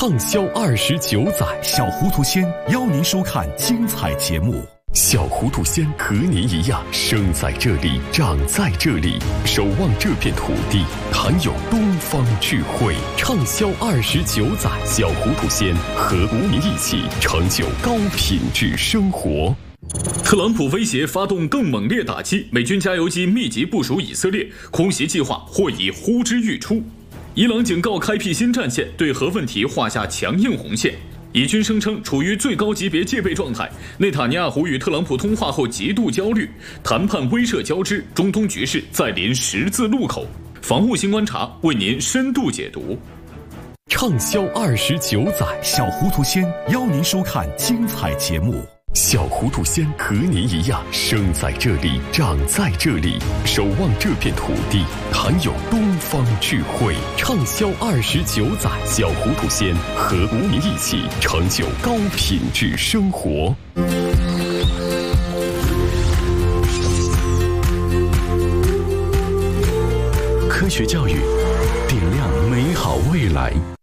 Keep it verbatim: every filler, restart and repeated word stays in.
畅销二十九载， 小糊涂仙邀您收看精彩节目。 小糊涂仙和您一样，生在这里，长在这里，守望这片土地，谈有东方智慧。畅销二十九载，小糊涂仙和您一起成就高品质生活。 特朗普威胁发动更猛烈打击，美军加油机密集部署以色列，空袭计划或已呼之欲出。伊朗警告开辟新战线，对核问题画下强硬红线。以军声称处于最高级别戒备状态。内塔尼亚胡与特朗普通话后极度焦虑，谈判威慑交织，中东局势再临十字路口。防务新观察为您深度解读。 畅销二十九载， 小糊涂仙邀您收看精彩节目。 小糊涂仙和您一样，生在这里，长在这里，守望这片土地，谈有东方智慧。畅销二十九载，小糊涂仙和您一起成就高品质生活。 科学教育，点亮美好未来。